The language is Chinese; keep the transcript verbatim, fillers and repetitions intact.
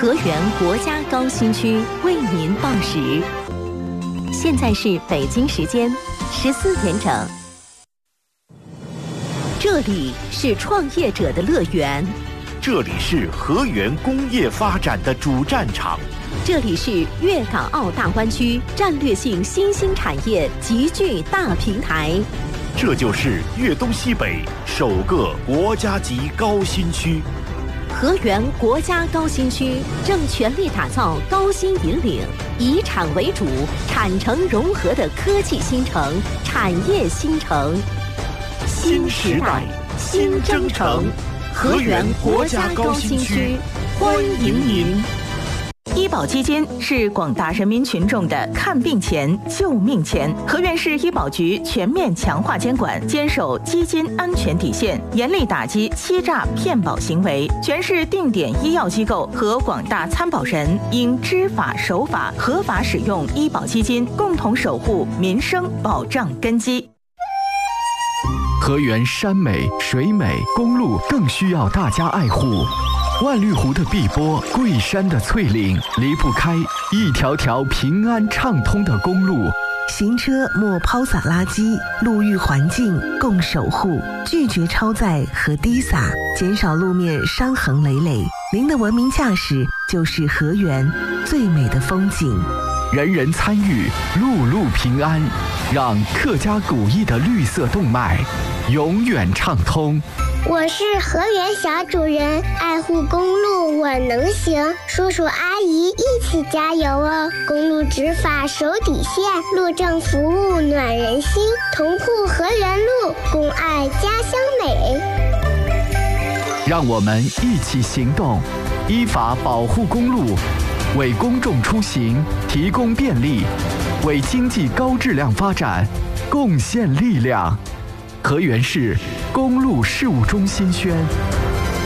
河源国家高新区为您报时，现在是北京时间十四点整。这里是创业者的乐园， 这里是河源工业发展的主战场， 这里是粤港澳大湾区战略性新兴产业集聚大平台， 这就是粤东西北首个国家级高新区。 河源国家高新区正全力打造高新引领、以产为主、产城融合的科技新城、产业新城。 新时代，新征程，河源国家高新区，欢迎您。 医保基金是广大人民群众的看病钱、救命钱。河源市医保局全面强化监管，坚守基金安全底线，严厉打击欺诈骗保行为。全市定点医药机构和广大参保人应知法守法，合法使用医保基金，共同守护民生保障根基。 河源山美水美，公路更需要大家爱护。万绿湖的碧波，桂山的翠岭，离不开一条条平安畅通的公路。 行车莫抛洒垃圾，路域环境共守护，拒绝超载和滴洒，减少路面伤痕累累。您的文明驾驶就是河源最美的风景。 人人参与，路路平安，让客家古意的绿色动脉永远畅通。 我是河源小主人，爱护公路我能行，叔叔阿姨一起加油哦！公路执法守底线，路政服务暖人心，同护河源路，共爱家乡美。 让我们一起行动，依法保护公路，为公众出行提供便利，为经济高质量发展贡献力量。河源市公路事务中心宣。